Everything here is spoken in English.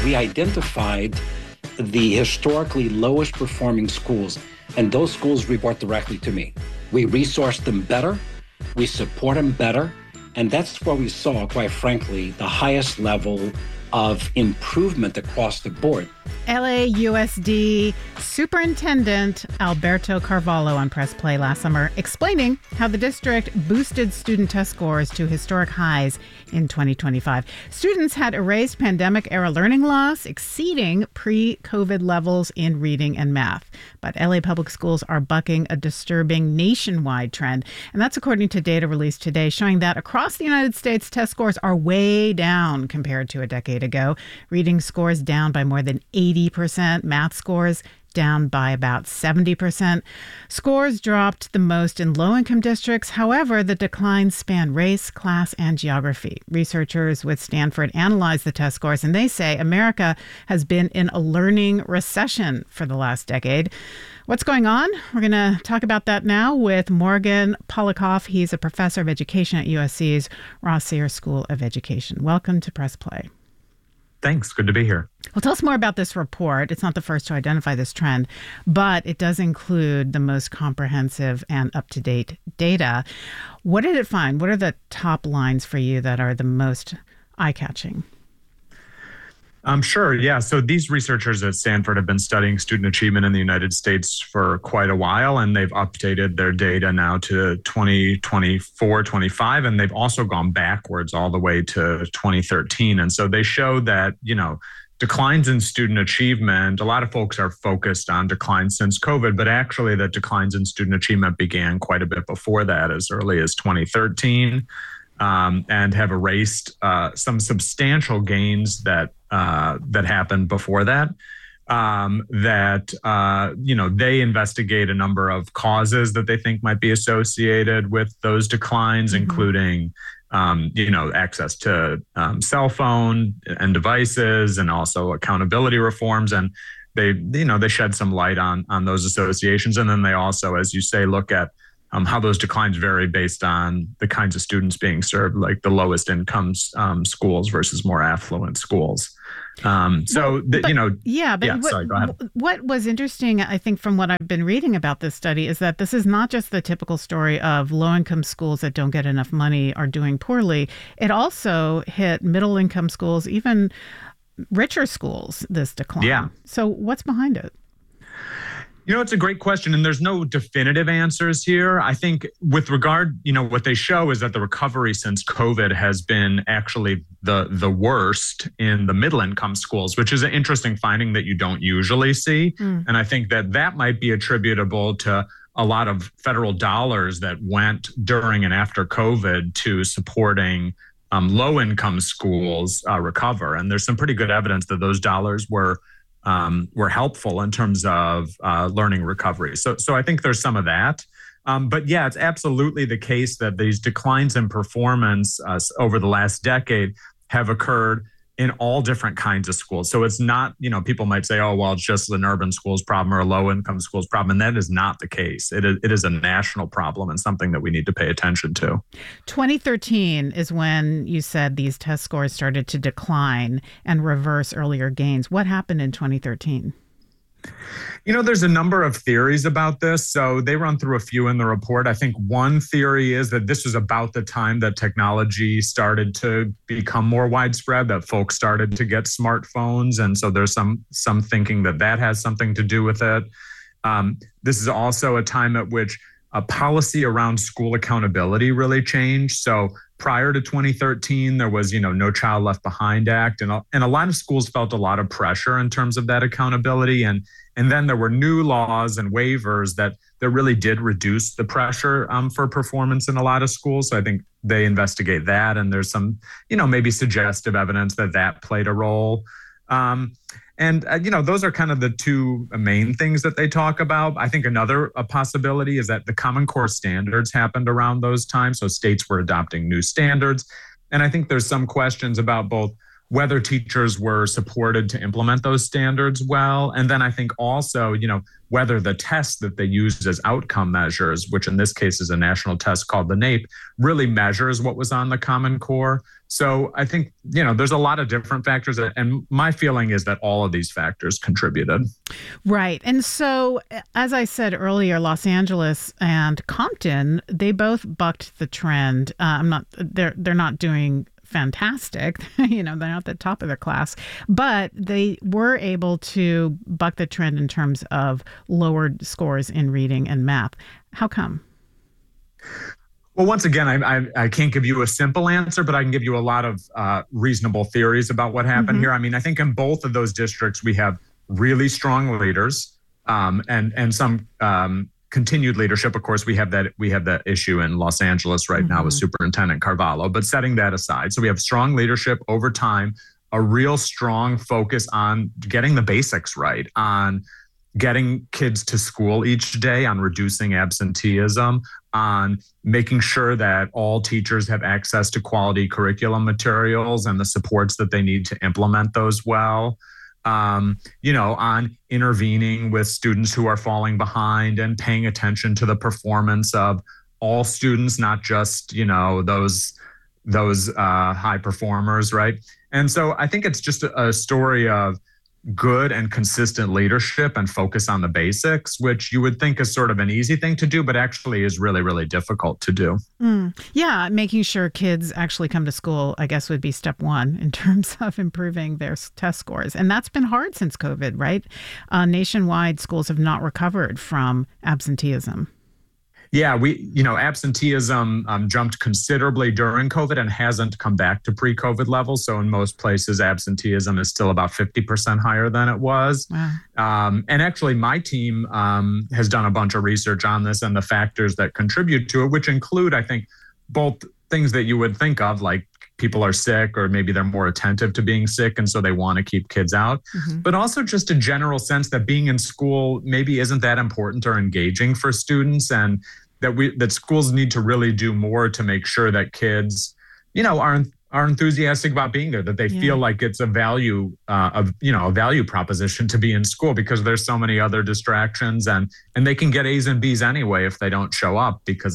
we identified the historically lowest performing schools, and those schools report directly to me. We resource them better, we support them better, and that's where we saw, quite frankly, the highest level of improvement across the board. LAUSD Superintendent Alberto Carvalho on Press Play last summer explaining how the district boosted student test scores to historic highs in 2025. Students had erased pandemic-era learning loss, exceeding pre-COVID levels in reading and math. But LA public schools are bucking a disturbing nationwide trend. And that's according to data released today, showing that across the United States, test scores are way down compared to a decade ago. Reading scores down by more than 80%, math scores down by about 70%. Scores dropped the most in low-income districts. However, the declines span race, class, and geography. Researchers with Stanford analyzed the test scores, and they say America has been in a learning recession for the last decade. What's going on? We're going to talk about that now with Morgan Polikoff. He's a professor of education at USC's Ross Sayers School of Education. Welcome to Press Play. Thanks. Good to be here. Well, tell us more about this report. It's not the first to identify this trend, but it does include the most comprehensive and up-to-date data. What did it find? What are the top lines for you that are the most eye-catching? Sure. Yeah. So these researchers at Stanford have been studying student achievement in the United States for quite a while, and they've updated their data now to 2024, 25, and they've also gone backwards all the way to 2013. And so they show that, declines in student achievement, a lot of folks are focused on declines since COVID, but actually the declines in student achievement began quite a bit before that, as early as 2013. And have erased some substantial gains that happened before that. They investigate a number of causes that they think might be associated with those declines, including access to cell phone and devices, and also accountability reforms. And they shed some light on those associations. And then they also, as you say, look at how those declines vary based on the kinds of students being served, like the lowest income schools versus more affluent schools. Sorry, go ahead. What was interesting, I think, from what I've been reading about this study is that this is not just the typical story of low-income schools that don't get enough money are doing poorly. It also hit middle-income schools, even richer schools, this decline. Yeah. So what's behind it? It's a great question, and there's no definitive answers here. I think with regard, what they show is that the recovery since COVID has been actually the worst in the middle income schools, which is an interesting finding that you don't usually see. And I think that might be attributable to a lot of federal dollars that went during and after COVID to supporting low income schools recover. And there's some pretty good evidence that those dollars were helpful in terms of learning recovery. So I think there's some of that. But yeah, it's absolutely the case that these declines in performance over the last decade have occurred in all different kinds of schools. So it's not, people might say, oh, well, it's just an urban schools problem or a low income schools problem. And that is not the case. It is a national problem and something that we need to pay attention to. 2013 is when you said these test scores started to decline and reverse earlier gains. What happened in 2013? There's a number of theories about this. So they run through a few in the report. I think one theory is that this was about the time that technology started to become more widespread, that folks started to get smartphones. And so there's some thinking that has something to do with it. This is also a time at which a policy around school accountability really changed. So prior to 2013, there was, No Child Left Behind Act, and a lot of schools felt a lot of pressure in terms of that accountability. And then there were new laws and waivers that really did reduce the pressure for performance in a lot of schools. So I think they investigate that, and there's some, maybe suggestive evidence that played a role. Those are kind of the two main things that they talk about. I think another possibility is that the Common Core standards happened around those times. So states were adopting new standards. And I think there's some questions about both whether teachers were supported to implement those standards well. And then I think also, whether the tests that they used as outcome measures, which in this case is a national test called the NAEP, really measures what was on the Common Core. So I think, there's a lot of different factors. And my feeling is that all of these factors contributed. Right. And so, as I said earlier, Los Angeles and Compton, they both bucked the trend. They're not doing fantastic. They're not at the top of their class, but they were able to buck the trend in terms of lowered scores in reading and math. How come? Well, once again, I can't give you a simple answer, but I can give you a lot of reasonable theories about what happened here. I mean, I think in both of those districts, we have really strong leaders and some continued leadership. Of course, we have that issue in Los Angeles right now with Superintendent Carvalho, but setting that aside. So we have strong leadership over time, a real strong focus on getting the basics right, on getting kids to school each day, on reducing absenteeism, on making sure that all teachers have access to quality curriculum materials and the supports that they need to implement those well. On intervening with students who are falling behind and paying attention to the performance of all students, not just, those high performers, right? And so I think it's just a story of good and consistent leadership and focus on the basics, which you would think is sort of an easy thing to do, but actually is really, really difficult to do. Yeah, making sure kids actually come to school, I guess, would be step one in terms of improving their test scores. And that's been hard since COVID, right? Nationwide, schools have not recovered from absenteeism. Yeah, absenteeism jumped considerably during COVID and hasn't come back to pre-COVID levels. So in most places, absenteeism is still about 50% higher than it was. Wow. And actually, my team has done a bunch of research on this and the factors that contribute to it, which include, I think, both things that you would think of, like people are sick or maybe they're more attentive to being sick and so they want to keep kids out, but also just a general sense that being in school maybe isn't that important or engaging for students, and that schools need to really do more to make sure that kids, are enthusiastic about being there, that they feel like it's a value proposition to be in school, because there's so many other distractions and they can get A's and B's anyway if they don't show up because